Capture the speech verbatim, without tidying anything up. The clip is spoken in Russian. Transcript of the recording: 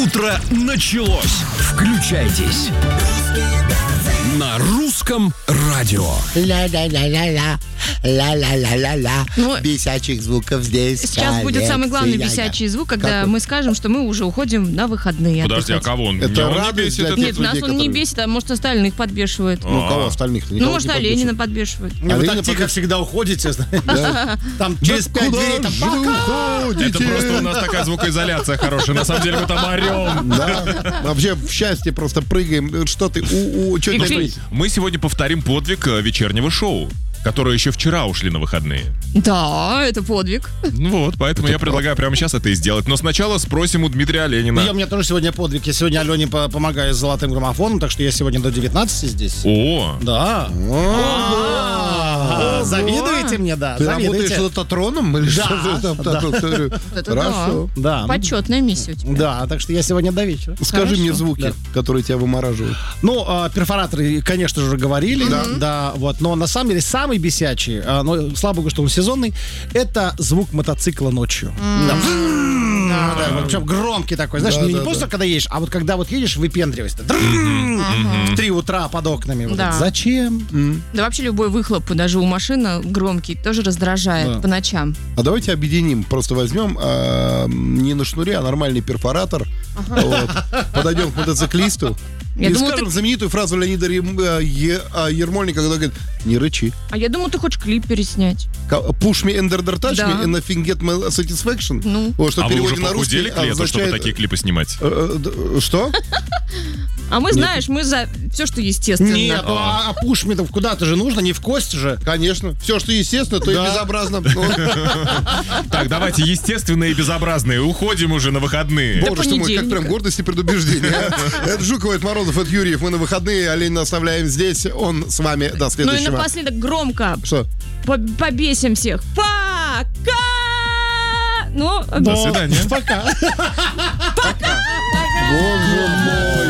Утро началось. Включайтесь. На русском радио. Ла-ла-ла-ла-ла. Ла-ла-ла-ла-ла. Ну, бесячих звуков здесь. Сейчас будет самый главный бесячий звук, когда Как он? мы скажем, что мы уже уходим на выходные. Подожди, а отдыхать. кого он? Это Меня он не радость бесит, для это- тех Нет, нас людей, он не которые- бесит, а может остальных подбешивает. Ну, кого остальных-то? Ну, Никого может, не Оленина подпишут. подбешивает. И вы Алина так тихо пока- всегда уходите, знаете. Да. Там через Да пять куда дверей там же вы уходите? Это просто у нас такая звукоизоляция хорошая. На самом деле мы там орем. Да. Вообще в счастье просто прыгаем. Что ты? У, у, что И ты? чуть- Мы сегодня повторим подвиг э, вечернего шоу, которые еще вчера ушли на выходные. Да, это подвиг. Ну вот, поэтому я предлагаю прямо сейчас это и сделать. Но сначала спросим у Дмитрия Оленина. Я, у меня тоже сегодня подвиг. Я сегодня Алене по- помогаю с золотым граммофоном, так что я сегодня до девятнадцати здесь. О, Да. Ага. Завидуете мне, да? Ты работаешь Завидуете. лототроном или Да, что же там? да. Это Хорошо. Да. Почетная миссия у тебя. Да, так что я сегодня до вечера. Скажи Хорошо. мне звуки, Да. которые тебя вымораживают. Ну, а, перфораторы, конечно же, уже говорили. Да. Да, вот. Но на самом деле самый бесячий, а, ну, слава богу, что он сезонный, это звук мотоцикла ночью. Да. Да, да, вот причем громкий такой. Знаешь, Да, не да, просто да. когда едешь, а вот когда вот едешь, выпендриваешься. В три утра под окнами. Вот Да. это. Зачем? Да вообще любой выхлоп, даже у машины громкий, тоже раздражает Да. по ночам. А давайте объединим, просто возьмем а, не на шнуре, а нормальный перфоратор. Вот. Подойдем к мотоциклисту. Я и думала, скажем ты- знаменитую фразу Леонида Рем- э, Е- а, Ермольника, когда говорит: не рычи. А я думаю, ты хочешь клип переснять. Ка- Push me and under touch Да. me and nothing get my satisfaction. Ну. Вот, что а в вы уже переводе на русский похудели к лету, чтобы означает- такие клипы снимать? Э, э, д- Что? А мы, знаешь, мы за все, что естественно. Нет, ну, а, а пушми-то куда-то же нужно, не в кость же. Конечно. Все, что естественно, то и Да. безобразно. Ну, Так, давайте естественные и безобразные. Уходим уже на выходные. Боже что мой, как понедельника. прям гордость и предубеждение. а. Это Жукова, это Морозов, это Юрьев. Мы на выходные, Олень оставляем здесь. Он с вами до Ну и следующего. напоследок громко Что? по- побесим всех. Пока! Ну, До свидания. Пока. Боже мой.